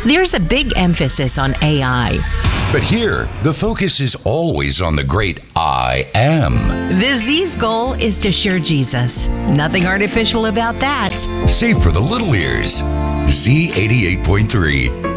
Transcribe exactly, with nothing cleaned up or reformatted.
There's a big emphasis on A I. But here, the focus is always on the great I Am. The Z's goal is to share Jesus. Nothing artificial about that. Safe for the little ears. Z eighty-eight point three.